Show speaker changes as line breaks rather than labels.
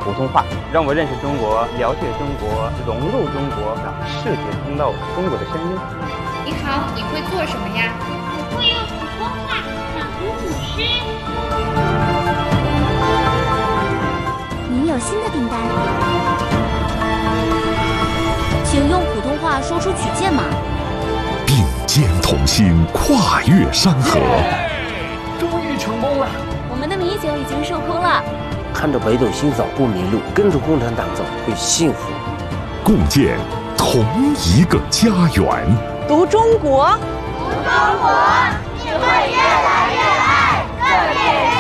普通话，让我认识中国，了解中国，融入中国，让世界听到中国的声音。
你好，你会做什么呀？
我会用普通话唱古古诗。
您有新的订单，请用普通话说出曲键码。
并肩同心，跨越山河。
终于成功了！
我们的米酒已经收工了。
看着北斗星扫不迷路，跟着共产党走会幸福。
共建同一个家园。
读中国，
读中国，你会越来越爱，更烈。